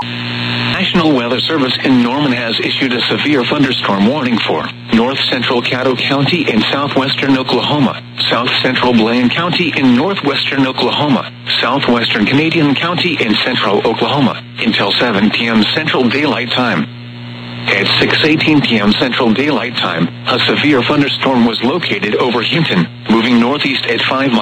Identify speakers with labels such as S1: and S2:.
S1: National Weather Service in Norman has issued a severe thunderstorm warning for north central Caddo County in southwestern Oklahoma, south central Blaine County in northwestern Oklahoma, southwestern Canadian County in central Oklahoma, until 7 p.m. Central Daylight Time. At 6:18 p.m. Central Daylight Time, a severe thunderstorm was located over Hinton, moving northeast at 5 miles